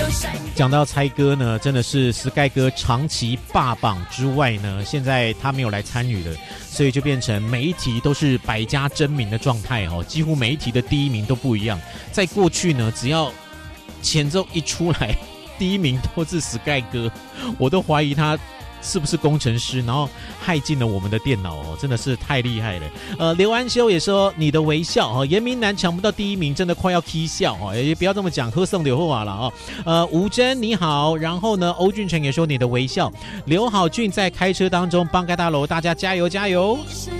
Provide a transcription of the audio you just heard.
讲到猜歌呢，真的是 Sky 哥长期霸榜之外呢，现在他没有来参与了，所以就变成每一题都是百家争鸣的状态哦，几乎每一题的第一名都不一样。在过去呢，只要前奏一出来，第一名都是 Sky 哥，我都怀疑他是不是工程师，然后害进了我们的电脑哦，真的是太厉害了。刘安修也说你的微笑哦，严明南抢不到第一名，真的快要踢笑哦，也不要这么讲，喝剩刘后啊了哦。吴真你好，然后呢，欧俊成也说你的微笑。刘好俊在开车当中帮盖大楼，大家加油加油。